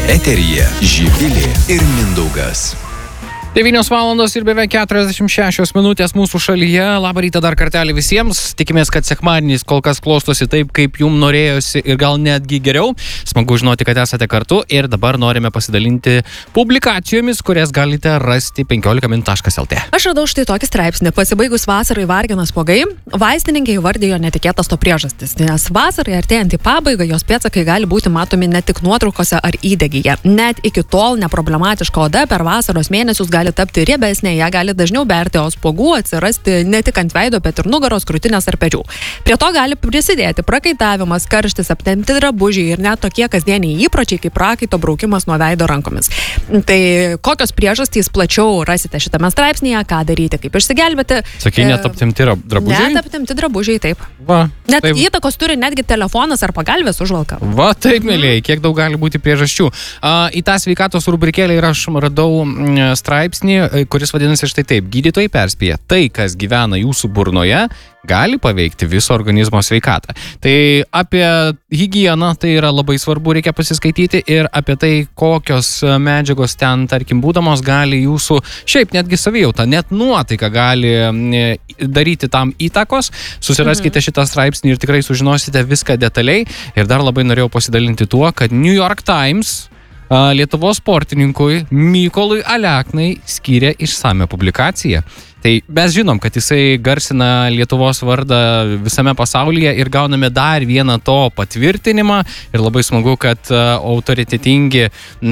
Eteryje Živilė ir Mindaugas. 9 valandos ir beveik 46 minutės mūsų šalyje. Labą rytą dar kartelį visiems. Tikimės, kad sekmadienis kol kas klostosi taip, kaip jums norėjosi ir gal netgi geriau. Smagu žinoti, kad esate kartu ir dabar norime pasidalinti publikacijomis, kurias galite rasti 15min.lt. Aš radau štai tokį straipsnį. Pasibaigus vasarai vargina spuogai, vaistininkai įvardijo netikėtas to priežastis, nes vasarai artėjant į pabaigą jos pėdsakai gali būti matomi ne tik nuotraukose ar įdegyje. Net iki tol neproblematiška oda per vasaros mėnesius gali tapti riebesnė, ją gali dažniau berti, o spuogų atsirasti ne tik ant veido, bet ir nugaros, krūtinės ar pečių. Prie to gali prisidėti prakaitavimas, karštis, aptempti drabužiai ir net tokie kasdieniai įpročiai kaip prakaito braukimas nuo veido rankomis. Tai kokios priežastys plačiau rasite šitame straipsnyje, ką daryti, kaip išsigelbėti. Sakai, net aptempti drabužiai? Net aptempti drabužiai, taip. Va, net taip. Įtakos turi netgi telefonas ar pagalvės užvalka. Va, taip, mėlyjei, kiek daug gali būti priežasčių. Į tą sveikatos rubrikėlę ir aš radau straipsnį, kuris vadinasi štai taip. Gydytojai perspėja, tai, kas gyvena jūsų burnoje, gali paveikti viso organizmo sveikatą. Tai apie higieną tai yra labai svarbu, reikia pasiskaityti ir apie tai, kokios medžiagos ten, tarkim, būdamos gali jūsų, šiaip netgi savijautą, net nuotaiką gali daryti tam įtakos. Susiraskite šitą straipsnį ir tikrai sužinosite viską detaliai. Ir dar labai norėjau pasidalinti tuo, kad New York Times Lietuvos sportininkui Mykolui Aleknai skyrė išsame publikaciją. Tai mes žinom, kad jisai garsina Lietuvos vardą visame pasaulyje ir gauname dar vieną to patvirtinimą ir labai smagu, kad autoritetingi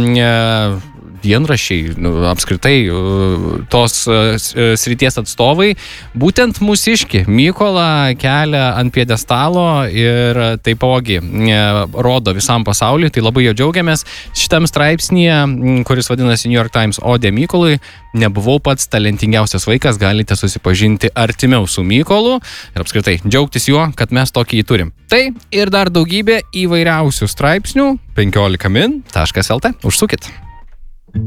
dienraščiai, apskritai tos srities atstovai, būtent mūsiškį Mykolą kelia ant pjedestalo ir taipogi rodo visam pasauliu, tai labai jo džiaugiamės. Šitam straipsnyje, kuris vadinasi New York Times Odė Mykolui, nebuvau pats talentingiausias vaikas, galite susipažinti artimiau su Mykolu ir apskritai džiaugtis juo, kad mes tokį jį turim. Tai ir dar daugybė įvairiausių straipsnių 15min.lt. Užsukit.